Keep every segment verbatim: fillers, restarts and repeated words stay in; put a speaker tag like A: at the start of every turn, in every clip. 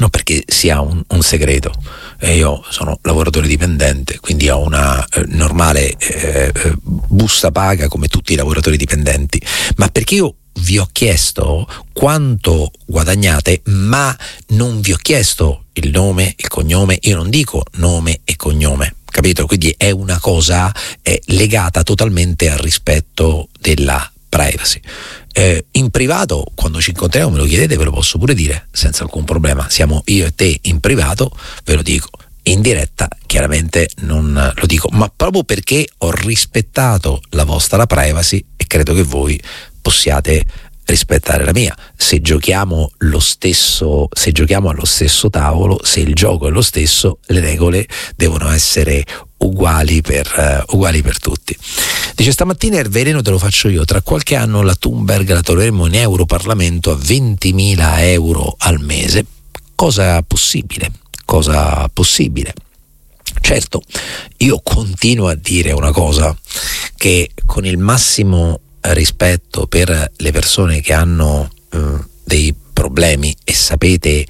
A: non perché sia un, un segreto, eh, io sono lavoratore dipendente, quindi ho una eh, normale eh, busta paga come tutti i lavoratori dipendenti, ma perché io vi ho chiesto quanto guadagnate, ma non vi ho chiesto il nome, il cognome. Io non dico nome e cognome, capito? Quindi è una cosa è legata totalmente al rispetto della privacy. Eh, in privato, quando ci incontriamo, me lo chiedete, ve lo posso pure dire senza alcun problema. Siamo io e te in privato, ve lo dico. In diretta chiaramente non lo dico, ma proprio perché ho rispettato la vostra privacy e credo che voi possiate rispettare la mia. Se giochiamo lo stesso, se giochiamo allo stesso tavolo, se il gioco è lo stesso, le regole devono essere uguali per uh, uguali per tutti. Dice: stamattina il veleno te lo faccio io, tra qualche anno la Thunberg la troveremo in Europarlamento a ventimila euro al mese. Cosa possibile? Cosa possibile? Certo, io continuo a dire una cosa, che con il massimo rispetto per le persone che hanno eh, dei problemi, e sapete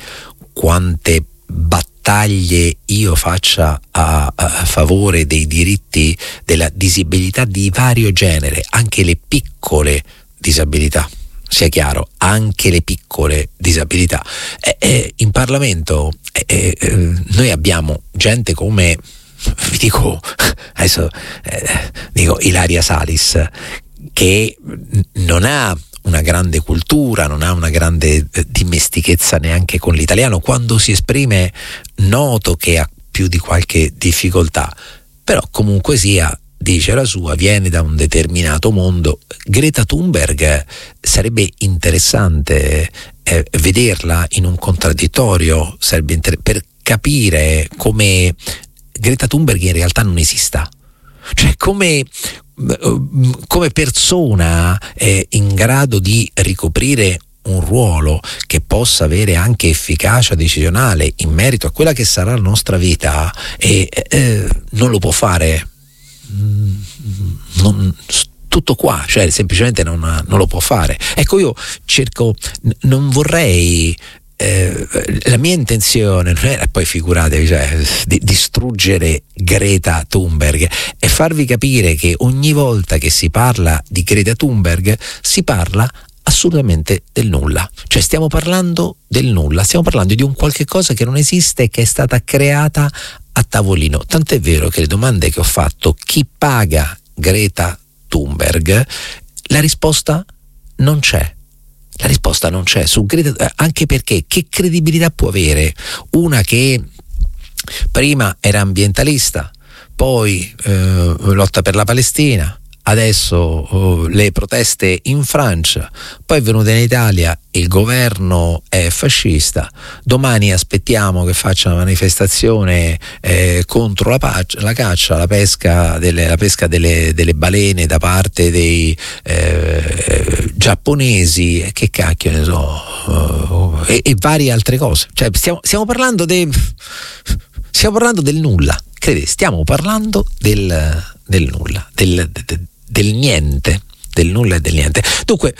A: quante battaglie io faccia a, a favore dei diritti della disabilità di vario genere, anche le piccole disabilità, sia chiaro, anche le piccole disabilità. Eh, eh, in Parlamento eh, eh, noi abbiamo gente come, vi dico adesso, eh, dico Ilaria Salis, che non ha una grande cultura, non ha una grande dimestichezza neanche con l'italiano, quando si esprime noto che ha più di qualche difficoltà, però comunque sia dice la sua, viene da un determinato mondo. Greta Thunberg sarebbe interessante eh, vederla in un contraddittorio, sarebbe inter- per capire come Greta Thunberg in realtà non esista, cioè come come persona eh, in grado di ricoprire un ruolo che possa avere anche efficacia decisionale in merito a quella che sarà la nostra vita, e eh, non lo può fare. Non, tutto qua, cioè semplicemente non, non lo può fare. Ecco, io cerco, non vorrei Eh, la mia intenzione non era, poi figuratevi, cioè, di distruggere Greta Thunberg, e farvi capire che ogni volta che si parla di Greta Thunberg si parla assolutamente del nulla, cioè stiamo parlando del nulla, stiamo parlando di un qualche cosa che non esiste e che è stata creata a tavolino. Tant'è vero che le domande che ho fatto, chi paga Greta Thunberg, la risposta non c'è. La risposta non c'è su Greta, anche perché che credibilità può avere una che prima era ambientalista, poi eh, lotta per la Palestina, adesso oh, le proteste in Francia, poi è venuta in Italia, il governo è fascista, domani aspettiamo che faccia una manifestazione eh, contro la, pac- la caccia, la pesca delle, la pesca delle, delle balene da parte dei eh, giapponesi, e che cacchio ne so, uh, e, e varie altre cose. Cioè stiamo, stiamo parlando de, stiamo parlando del nulla, credete, stiamo parlando del, del nulla, del, del, del niente, del nulla e del niente. Dunque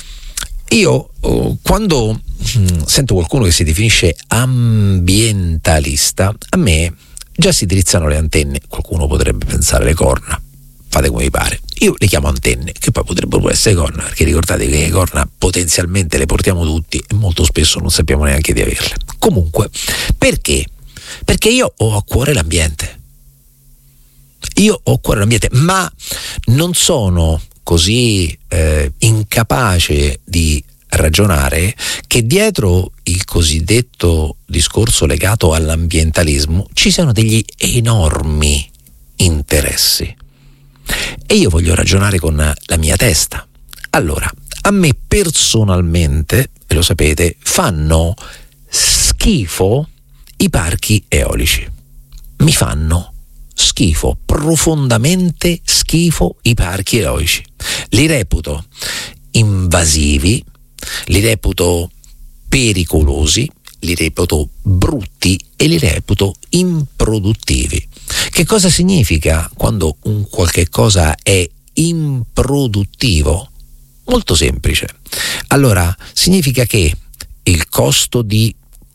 A: io oh, quando mh, sento qualcuno che si definisce ambientalista, a me già si drizzano le antenne. Qualcuno potrebbe pensare le corna, fate come vi pare, io le chiamo antenne, che poi potrebbero essere corna, perché ricordate che le corna potenzialmente le portiamo tutti e molto spesso non sappiamo neanche di averle. Comunque, perché? Perché io ho a cuore l'ambiente. Io ho a cuore l'ambiente, ma non sono così eh, incapace di ragionare che dietro il cosiddetto discorso legato all'ambientalismo ci siano degli enormi interessi. E io voglio ragionare con la mia testa. Allora, a me personalmente, e lo sapete, fanno schifo i parchi eolici. Mi fanno schifo, profondamente schifo i parchi eolici. Li reputo invasivi, li reputo pericolosi, li reputo brutti e li reputo improduttivi. Che cosa significa quando un qualche cosa è improduttivo? Molto semplice. Allora, significa che il costo di